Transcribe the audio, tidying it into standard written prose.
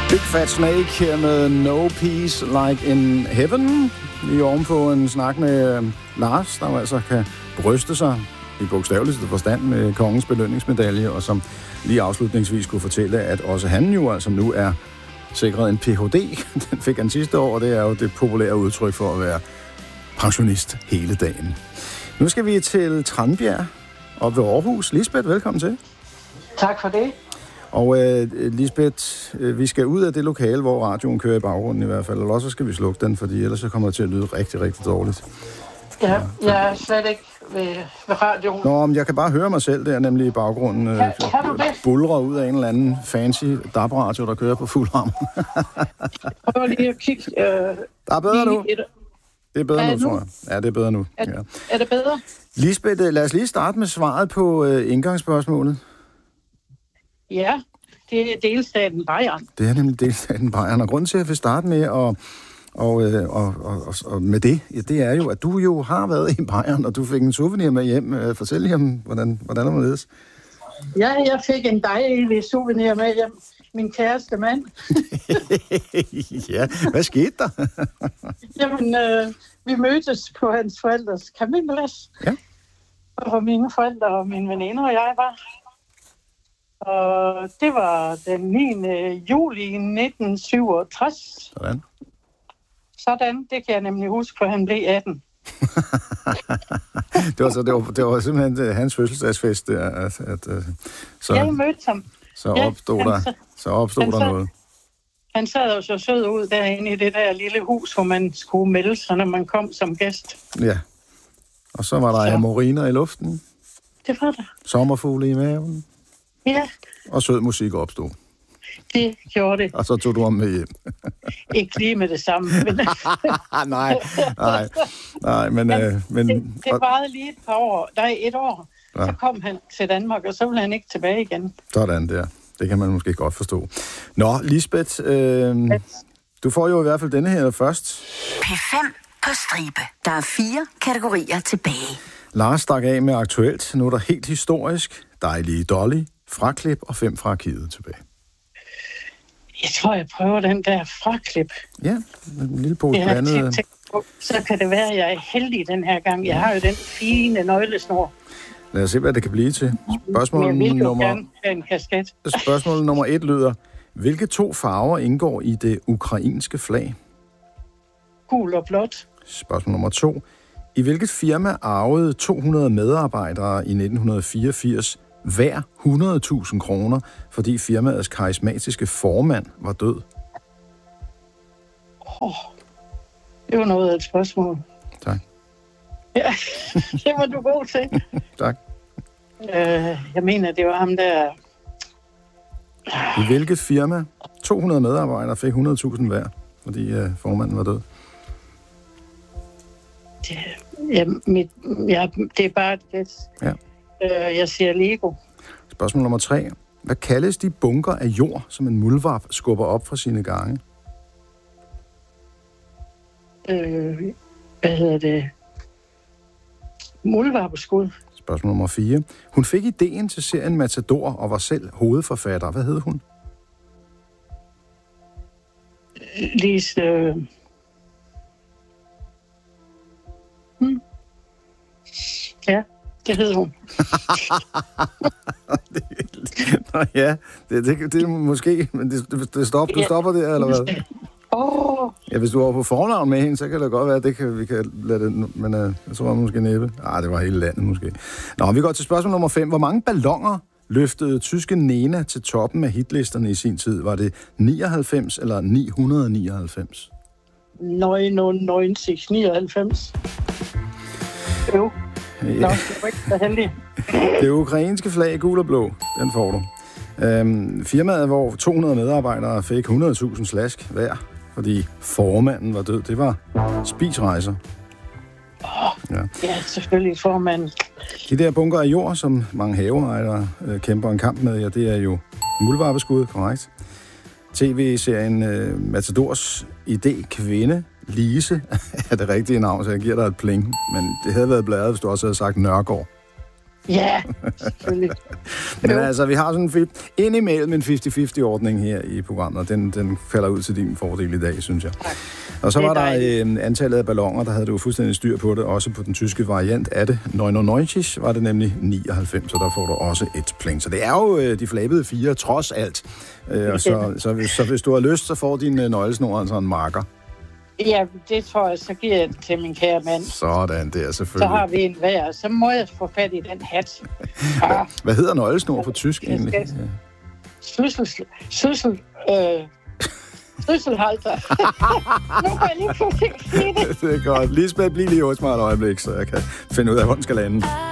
Big Fat Snake her med No Peace Like in Heaven. Vi er ovenpå en snak med Lars, der altså kan bryste sig i bogstaveligste forstand med kongens belønningsmedalje, og som lige afslutningsvis kunne fortælle, at også han jo altså nu er sikret en Ph.D. Den fik han sidste år, og det er jo det populære udtryk for at være pensionist hele dagen. Nu skal vi til Tranbjerg og ved Aarhus. Lisbeth, velkommen til. Tak for det. Og Lisbeth, vi skal ud af det lokale, hvor radioen kører i baggrunden i hvert fald, eller også skal vi slukke den, fordi ellers så kommer det til at lyde rigtig, rigtig dårligt. Ja, jeg er slet ikke ved radioen. Nå, men jeg kan bare høre mig selv der, nemlig i baggrunden. Kan du det? Bulrer ud af en eller anden fancy DAB-radio, der kører på fuld ham. Prøv lige at kigge. Der er bedre nu. Det er bedre nu, tror jeg. Ja, det er bedre nu. Ja. Er det bedre? Lisbeth, lad os lige starte med svaret på indgangsspørgsmålet. Ja, det er delstaten Bayern. Det er nemlig delstaten Bayern, og grunden til, at jeg vil starte med og med det, ja, det er jo, at du jo har været i Bayern, og du fik en souvenir med hjem. Fortæl lige om, hvordan er det ledes? Ja, jeg fik en dejlig souvenir med hjem. Min kæreste mand. Ja, hvad skete der? Jamen, vi mødtes på hans forældres campingplads. Ja. Og mine forældre og mine veninder og jeg var. Og det var den 9. juli 1967. Sådan. Sådan, det kan jeg nemlig huske, for han blev 18. det var simpelthen hans fødselsdagsfest, så jeg mødte ham. Så opstod der noget. Han sad jo så sød ud derinde i det der lille hus, hvor man skulle melde sig, når man kom som gæst. Ja, og så var der amoriner i luften. Det var der. Sommerfugle i maven. Ja. Og sød musik opstod. Det gjorde det. Og så tog du om med hjem. Ikke lige med det samme. Men nej, men... Det varede lige et år. Ja. Så kom han til Danmark, og så ville han ikke tilbage igen. Sådan der. Det kan man måske godt forstå. Nå, Lisbeth, du får jo i hvert fald denne her først. P5 på stribe. Der er 4 kategorier tilbage. Lars stak af med aktuelt. Nu er der helt historisk. Dejlige Dolly, fraklip og 5 fra arkivet tilbage. Jeg tror, jeg prøver den der fraklip. Ja, en lille pose blandet. Så kan det være, at jeg er heldig den her gang. Jeg har jo den fine nøglesnor. Lad os se, hvad det kan blive til. Spørgsmål nummer 1 lyder: hvilke 2 farver indgår i det ukrainske flag? Gul og blåt. Spørgsmål nummer 2. I hvilket firma arvede 200 medarbejdere i 1984 hver 100.000 kroner, fordi firmaets karismatiske formand var død? Det var noget af et spørgsmål. Tak. Ja, det var du god til. Tak. Jeg mener, det var ham der... I hvilket firma 200 medarbejdere fik 100.000 hver, fordi formanden var død? Det er bare det. Ja. Jeg siger Lego. Spørgsmål nummer 3. Hvad kaldes de bunker af jord, som en muldvarp skubber op fra sine gange? Hvad hedder det? Muldvarpeskud. Spørgsmål nummer 4. Hun fik ideen til serien Matador og var selv hovedforfatter. Hvad hed hun? Lise... Ja, det hed hun. Ja, det er måske, men du stopper der, eller hvad? Ja, hvis du var på fornavn med hende, så kan det godt være, at vi kan lade det, men jeg tror måske næppe. Det var hele landet måske. Nå, vi går til spørgsmål nummer 5. Hvor mange balloner løftede tyske Nena til toppen af hitlisterne i sin tid? Var det 99 eller 999? 99. Jo. Nå, det var ikke så heldig. Det ukrainske flag, gul og blå, den får du. Firmaet, hvor 200 medarbejdere fik 100.000 slask hver, fordi formanden var død, det var Spisrejser. Ja, selvfølgelig formanden. De der bunker af jord, som mange haveejere kæmper en kamp med, ja, det er jo muldvarpeskud, korrekt. TV-serien Matadors idé-kvinde, Lise, er det rigtige navn, så jeg giver dig et pling. Men det havde været bladet, hvis du også havde sagt Nørgaard. Ja, selvfølgelig. Men altså, vi har sådan indimellem en 50-50-ordning her i programmet, og den falder ud til din fordel i dag, synes jeg. Tak. Og så var der antallet af balloner, der havde du fuldstændig styr på det, også på den tyske variant af det. 99 var det nemlig 99, så der får du også et point. Så det er jo de flabede 4, trods alt. Og så hvis du har lyst, så får din nøglesnor altså en marker. Ja, det tror jeg, så giver jeg den til min kære mand. Sådan, det er selvfølgelig. Så har vi en hver, så må jeg få fat i den hat. Hvad hedder nøglesnor på tysk egentlig? Sysselhalter. Nu kan jeg lige få sige det. Det er godt. Lisbeth, bliv lige hos mig et øjeblik, så jeg kan finde ud af, hvor den skal lande.